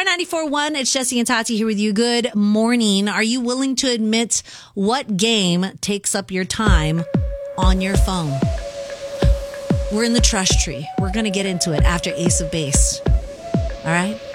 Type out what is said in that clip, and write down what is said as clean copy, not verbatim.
94.1, it's Jesse and Tati here with you. Good morning. Are you willing to admit what game takes up your time on your phone? We're in the trust tree. We're going to get into it after Ace of Base. All right?